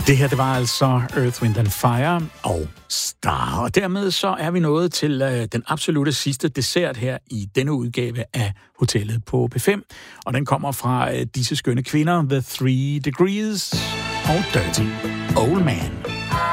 Det her, det var altså Earth, Wind and Fire og Star. Og dermed så er vi nået til den absolutte sidste dessert her i denne udgave af Hotellet på P5. Og den kommer fra disse skønne kvinder, The 3 Degrees og Dirty Old Man.